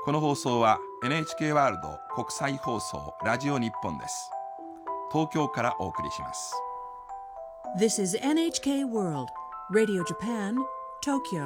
この放送は NHK ワールド国際放送ラジオ日本です。東京からお送りします。 This is NHK World Radio Japan, Tokyo.